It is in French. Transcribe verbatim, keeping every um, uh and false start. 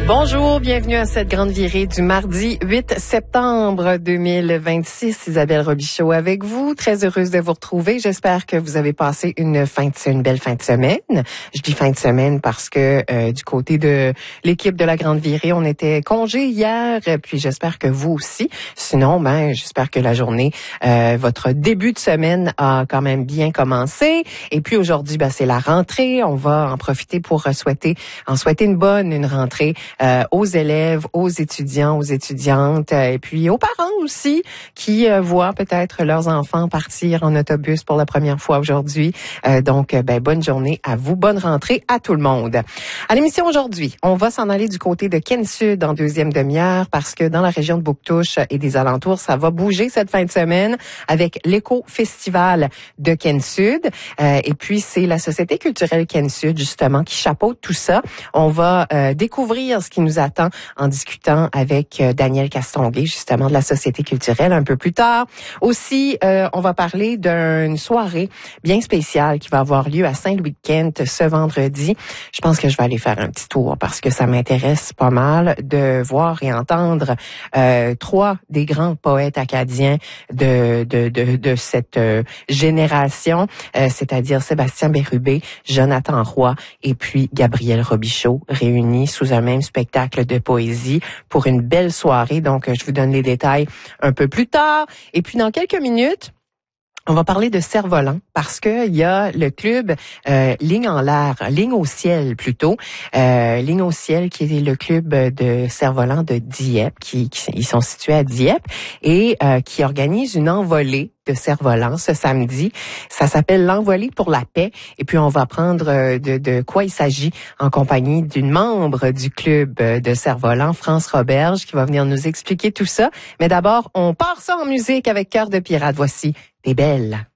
Bonjour, bienvenue à cette grande virée du mardi huit septembre deux mille vingt-six. Isabelle Robichaud avec vous. Très heureuse de vous retrouver. J'espère que vous avez passé une fin de, une belle fin de semaine. Je dis fin de semaine parce que euh, du côté de l'équipe de la grande virée, on était congé hier. Puis j'espère que vous aussi. Sinon, ben j'espère que la journée, euh, votre début de semaine a quand même bien commencé. Et puis aujourd'hui, ben c'est la rentrée. On va en profiter pour souhaiter, en souhaiter une bonne, une rentrée. Euh, aux élèves, aux étudiants, aux étudiantes, euh, et puis aux parents aussi qui euh, voient peut-être leurs enfants partir en autobus pour la première fois aujourd'hui. Euh, donc, euh, ben, bonne journée à vous, bonne rentrée à tout le monde. À l'émission aujourd'hui, on va s'en aller du côté de Ken Sud en deuxième demi-heure parce que dans la région de Bouctouche et des alentours, ça va bouger cette fin de semaine avec l'éco-festival de Ken Sud. Euh, et puis, c'est la Société culturelle Ken Sud, justement, qui chapeaute tout ça. On va euh, découvrir ce qui nous attend en discutant avec euh, Daniel Castonguay, justement, de la Société culturelle un peu plus tard. Aussi, euh, on va parler d'une soirée bien spéciale qui va avoir lieu à Saint-Louis-de-Kent ce vendredi. Je pense que je vais aller faire un petit tour parce que ça m'intéresse pas mal de voir et entendre euh, trois des grands poètes acadiens de de de, de cette euh, génération, euh, c'est-à-dire Sébastien Bérubé, Jonathan Roy et puis Gabriel Robichaud, réunis sous un même spectacle de poésie pour une belle soirée. Donc, je vous donne les détails un peu plus tard. Et puis, dans quelques minutes, on va parler de cerf-volant parce que il y a le club euh, Ligne en l'air, Ligne au ciel plutôt, euh, Ligne au ciel qui est le club de cerf-volant de Dieppe, qui, qui ils sont situés à Dieppe et euh, qui organise une envolée de cerf-volant ce samedi. Ça s'appelle l'envolée pour la paix et puis on va apprendre de, de quoi il s'agit en compagnie d'une membre du club de cerf-volant, France Roberge, qui va venir nous expliquer tout ça. Mais d'abord, on part ça en musique avec Cœur de pirate. Voici T'es belle.